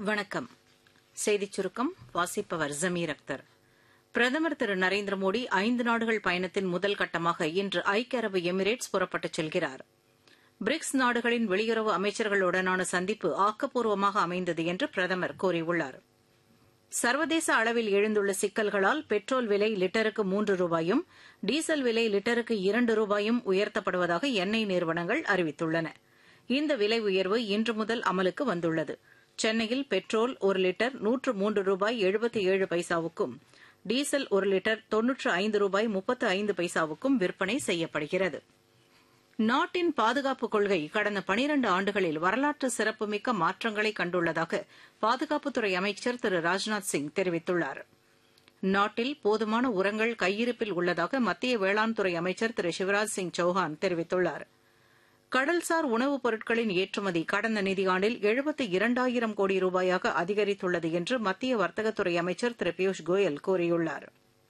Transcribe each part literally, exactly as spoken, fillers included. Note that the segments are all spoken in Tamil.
வணக்கம். செய்திச் சுருக்கம் வாசிப்பவர் ஜமீர் அக்தர். பிரதமர் திரு நரேந்திர மோடி ஐந்து நாடுகள் பயணத்தின் முதல் கட்டமாக இன்று ஐக்கிய அரபு எமிரேட்ஸ் புறப்பட்டுச் செல்கிறார். பிரிக்ஸ் நாடுகளின் வெளியுறவு அமைச்சர்களுடனான சந்திப்பு ஆக்கப்பூர்வமாக அமைந்தது என்று பிரதமர் கூறியுள்ளார். சர்வதேச அளவில் எழுந்துள்ள சிக்கல்களால் பெட்ரோல் விலை லிட்டருக்கு மூன்று ரூபாயும் டீசல் விலை லிட்டருக்கு இரண்டு ரூபாயும் உயர்த்தப்படுவதாக எண்ணெய் நிறுவனங்கள் அறிவித்துள்ளன. இந்த விலை உயர்வு இன்று முதல் அமலுக்கு வந்துள்ளது. சென்னையில் பெட்ரோல் ஒரு லிட்டர் நூற்று மூன்று ரூபாய் எழுபத்தி ஏழு பைசாவுக்கும் டீசல் ஒரு லிட்டர் தொன்னூற்று ஐந்து ரூபாய் முப்பத்து ஐந்து பைசாவுக்கும் விற்பனை செய்யப்படுகிறது. நாட்டின் பாதுகாப்பு கொள்கை கடந்த பனிரண்டு ஆண்டுகளில் வரலாற்று சிறப்புமிக்க மாற்றங்களை கண்டுள்ளதாக பாதுகாப்புத்துறை அமைச்சர் திரு ராஜ்நாத் சிங் தெரிவித்துள்ளார். நாட்டில் போதுமான உரங்கள் கையிருப்பில் உள்ளதாக மத்திய வேளாண் துறை அமைச்சர் திரு சிவராஜ் சிங் சௌஹான் தெரிவித்துள்ளார். கடல்சார் உணவுப் பொருட்களின் ஏற்றுமதி கடந்த நிதியாண்டில் எழுபத்தி இரண்டாயிரம் கோடி ரூபாயாக அதிகரித்துள்ளது என்று மத்திய வர்த்தகத்துறை அமைச்சர் திரு பியூஷ் கோயல் கூறியுள்ளார்.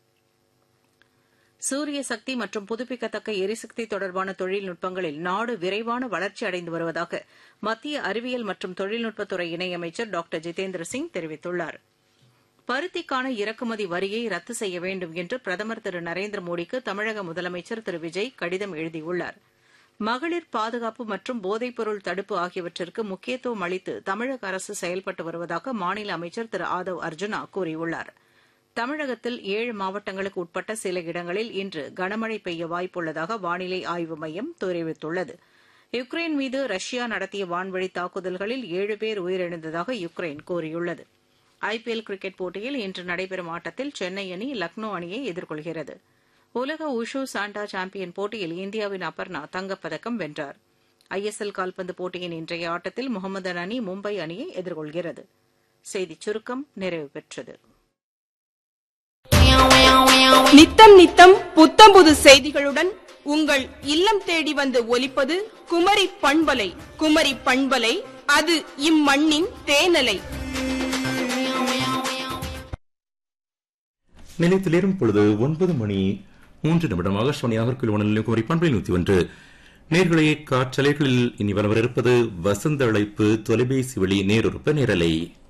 சூரிய சக்தி மற்றும் புதுப்பிக்கத்தக்க எரிசக்தி தொடர்பான தொழில்நுட்பங்களில் நாடு விரைவான வளர்ச்சி அடைந்து வருவதாக மத்திய அறிவியல் மற்றும் தொழில்நுட்பத்துறை இணையமைச்சர் டாக்டர் ஜிதேந்திர சிங் தெரிவித்துள்ளார். பருத்திக்கான இறக்குமதி வரியை ரத்து செய்ய வேண்டும் என்று பிரதமர் திரு நரேந்திர மோடிக்கு தமிழக முதலமைச்சர் திரு விஜய் கடிதம் எழுதியுள்ளார். மகளிர் பாதுகாப்பு மற்றும் போதைப்பொருள் தடுப்பு ஆகியவற்றிற்கு முக்கியத்துவம் அளித்து தமிழக அரசு செயல்பட்டு வருவதாக மாநில அமைச்சர் திரு ஆதவ் அர்ஜுனா கூறியுள்ளார். தமிழகத்தில் ஏழு மாவட்டங்களுக்கு உட்பட்ட சில இடங்களில் இன்று கனமழை பெய்ய வாய்ப்புள்ளதாக வானிலை ஆய்வு மையம் தெரிவித்துள்ளது. யுக்ரைன் மீது ரஷ்யா நடத்திய வான்வழி தாக்குதல்களில் ஏழு பேர் உயிரிழந்ததாக யுக்ரைன் கூறியுள்ளது. ஐபிஎல் கிரிக்கெட் போட்டியில் இன்று நடைபெறும் ஆட்டத்தில் சென்னை அணி லக்னோ அணியை எதிர்கொள்கிறது. உலக உஷு சாண்டா சாம்பியன் போட்டியில் இந்தியாவின் அபர்ணா தங்கப்பதக்கம் வென்றார். ஐஎஸ்எல் கால்பந்து போட்டியின் இன்றைய ஆட்டத்தில் முகமதன் அணி மும்பை அணியை எதிர்கொள்கிறது. செய்திச் சுருக்கம் நிறைவு பெற்றது. நித்தம் நித்தம் புத்தம்புது செய்திகளுடன் உங்கள் இல்லம் தேடி வந்து ஒலிப்பது குமரி பண்பலை. குமரி பண்பலை, அது இம்மண்ணின் தேனலை. நிலையத்திலேறும் பொழுது ஒன்பது மணி மூன்று நிமிடமாக சோனியாக குமரி பண்பலை நூத்தி ஒன்று நேர்களை காற்றலைகளில் இனி வரவிருப்பது வசந்த அழைப்பு தொலைபேசி வழி நேருறுப்ப நேரலை.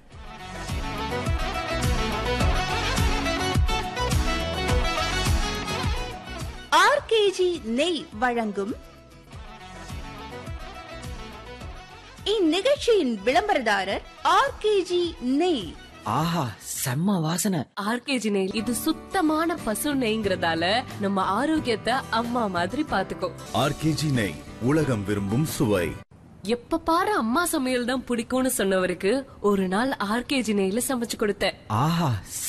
ஆர்கேஜி நெய் வழங்கும் இந்நிகழ்ச்சியின் விளம்பரதாரர் ஆர்கேஜி நெய். ஆஹா, செம்ம வாசனை. ஆர்கேஜி நெய் இது சுத்தமான பசு நெய்ங்கிறதால நம்ம ஆரோக்கியத்தை அம்மா மாதிரி பாத்துக்கோ. ஆர்கேஜி நெய், உலகம் விரும்பும் சுவை. எப்ப பாரு அம்மா சமையல் தான் பிடிக்கும்னு சொன்னவருக்கு ஒரு நாள் ஆர்கேஜி நெய்ல சமைச்சு கொடுத்தேன். ஆஹா,